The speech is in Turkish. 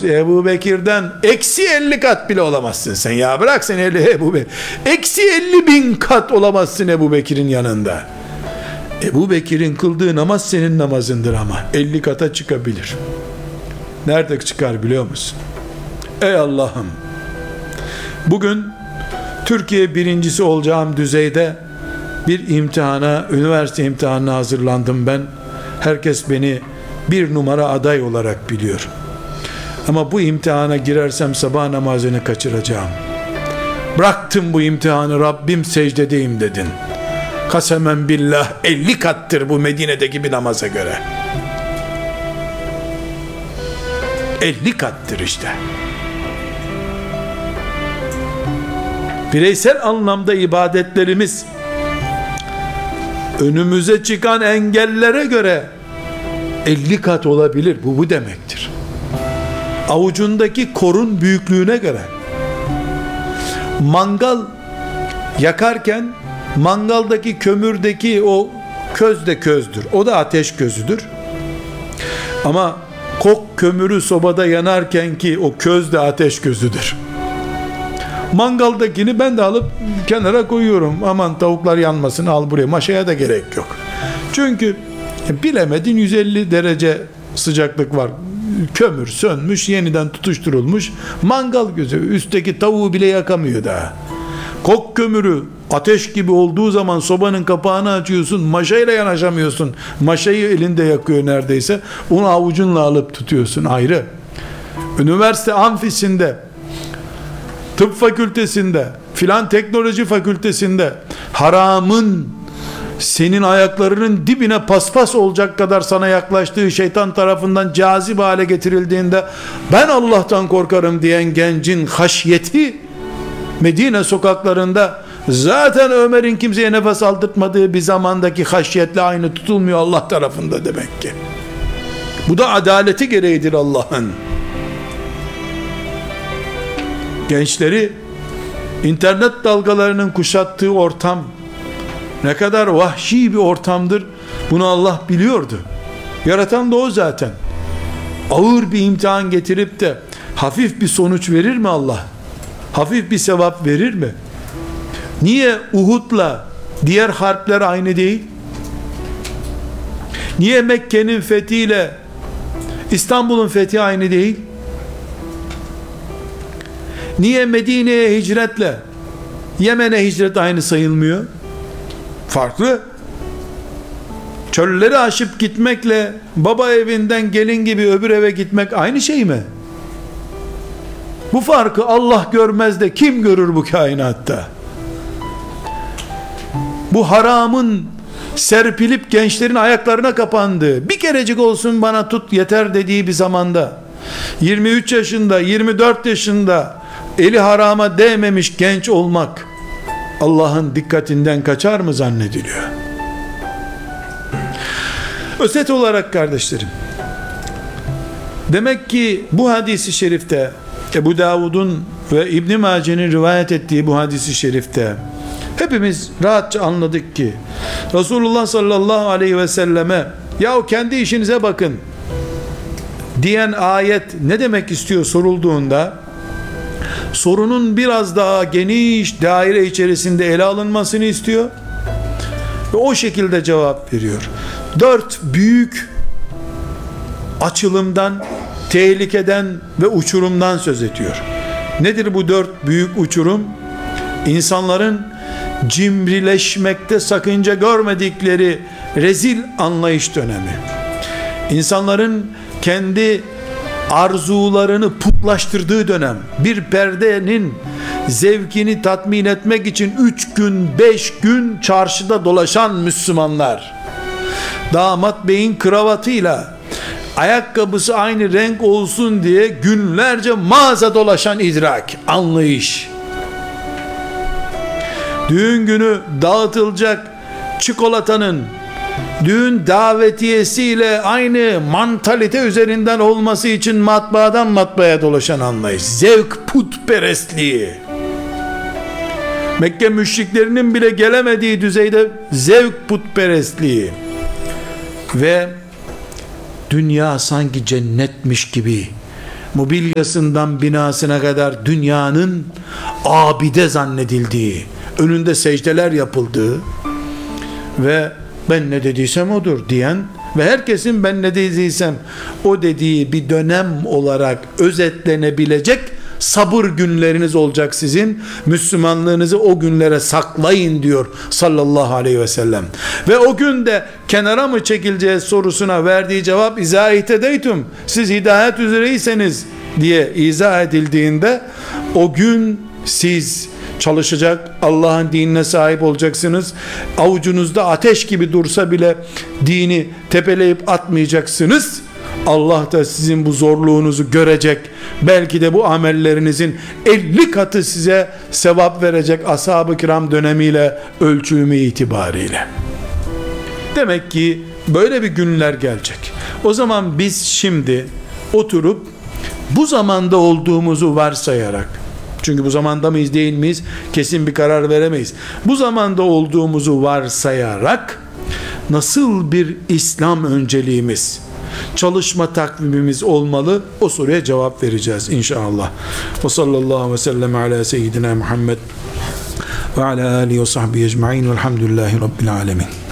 Ebu Bekir'den eksi 50 kat bile olamazsın sen ya. Bırak sen Ebu Bekir. Eksi 50 bin kat olamazsın Ebu Bekir'in yanında. Ebu Bekir'in kıldığı namaz senin namazındır ama 50 kata çıkabilir. Nerede çıkar biliyor musun? Ey Allah'ım, bugün Türkiye birincisi olacağım düzeyde bir imtihana, üniversite imtihanına hazırlandım ben. Herkes beni bir numara aday olarak biliyor. Ama bu imtihana girersem sabah namazını kaçıracağım. Bıraktım bu imtihanı, Rabbim secdedeyim dedin. Kasemen billah 50 kattır bu Medine'deki bir namaza göre. 50 kattır işte. Bireysel anlamda ibadetlerimiz önümüze çıkan engellere göre 50 kat olabilir. Bu demektir. Avucundaki korun büyüklüğüne göre. Mangal yakarken mangaldaki kömürdeki o köz de közdür. O da ateş közüdür. Ama kok kömürü sobada yanarken ki o köz de ateş közüdür. Mangaldakini ben de alıp kenara koyuyorum. Aman tavuklar yanmasın, al buraya. Maşaya da gerek yok. Çünkü bilemedin 150 derece sıcaklık var. Kömür sönmüş, yeniden tutuşturulmuş. Mangal gözü. Üstteki tavuğu bile yakamıyor daha. Kok kömürü ateş gibi olduğu zaman sobanın kapağını açıyorsun. Maşayla yanaşamıyorsun. Maşayı elinde yakıyor neredeyse. Onu avucunla alıp tutuyorsun ayrı. Üniversite amfisinde, tıp fakültesinde, filan teknoloji fakültesinde haramın senin ayaklarının dibine paspas olacak kadar sana yaklaştığı şeytan tarafından cazip hale getirildiğinde ben Allah'tan korkarım diyen gencin haşyeti Medine sokaklarında zaten Ömer'in kimseye nefes aldırtmadığı bir zamandaki haşyetle aynı tutulmuyor Allah tarafında demek ki. Bu da adaleti gereğidir Allah'ın. Gençleri internet dalgalarının kuşattığı ortam ne kadar vahşi bir ortamdır, bunu Allah biliyordu. Yaratan da o zaten. Ağır bir imtihan getirip de hafif bir sonuç verir mi Allah? Hafif bir sevap verir mi? Niye Uhud'la diğer harpler aynı değil? Niye Mekke'nin fethiyle İstanbul'un fethi aynı değil? Niye Medine'ye hicretle Yemen'e hicret aynı sayılmıyor? Farklı. Çölleri aşıp gitmekle baba evinden gelin gibi öbür eve gitmek aynı şey mi? Bu farkı Allah görmez de kim görür bu kainatta? Bu haramın serpilip gençlerin ayaklarına kapandığı, bir kerecik olsun bana tut yeter dediği bir zamanda 23 yaşında, 24 yaşında eli harama değmemiş genç olmak Allah'ın dikkatinden kaçar mı zannediliyor? Özet olarak kardeşlerim, demek ki bu hadisi şerifte, Ebu Davud'un ve İbn Mace'nin rivayet ettiği bu hadisi şerifte hepimiz rahatça anladık ki Resulullah sallallahu aleyhi ve selleme yahu kendi işinize bakın diyen ayet ne demek istiyor sorulduğunda sorunun biraz daha geniş daire içerisinde ele alınmasını istiyor ve o şekilde cevap veriyor. 4 büyük açılımdan, tehlikeden ve uçurumdan söz ediyor. Nedir bu 4 büyük uçurum? İnsanların cimrileşmekte sakınca görmedikleri rezil anlayış dönemi. İnsanların kendi arzularını putlaştırdığı dönem. Bir perdenin zevkini tatmin etmek için 3 gün 5 gün çarşıda dolaşan Müslümanlar, damat beyin kravatıyla ayakkabısı aynı renk olsun diye günlerce mağaza dolaşan idrak, anlayış, düğün günü dağıtılacak çikolatanın düğün davetiyesiyle aynı mantalite üzerinden olması için matbaadan matbaaya dolaşan anlayış, zevk putperestliği, Mekke müşriklerinin bile gelemediği düzeyde zevk putperestliği ve dünya sanki cennetmiş gibi mobilyasından binasına kadar dünyanın abide zannedildiği, önünde secdeler yapıldığı ve ben ne dediysem odur diyen ve herkesin ben ne dediysem o dediği bir dönem olarak özetlenebilecek sabır günleriniz olacak sizin. Müslümanlığınızı o günlere saklayın diyor sallallahu aleyhi ve sellem. Ve o günde kenara mı çekileceğiz sorusuna verdiği cevap izâ ihtedeytüm, siz hidayet üzereyseniz diye izah edildiğinde o gün siz çalışacak, Allah'ın dinine sahip olacaksınız. Avucunuzda ateş gibi dursa bile dini tepeleyip atmayacaksınız. Allah da sizin bu zorluğunuzu görecek. Belki de bu amellerinizin 50 katı size sevap verecek ashab-ı kiram dönemiyle ölçümü itibariyle. Demek ki böyle bir günler gelecek. O zaman biz şimdi oturup bu zamanda olduğumuzu varsayarak, çünkü bu zamanda mıyız değil miyiz kesin bir karar veremeyiz. Bu zamanda olduğumuzu varsayarak nasıl bir İslam önceliğimiz, çalışma takvimimiz olmalı, o soruya cevap vereceğiz inşallah. Ve sallallahu ve sellem ala seyyidina Muhammed ve ala alihi ve sahbihi ecma'in velhamdülillahi rabbil alemin.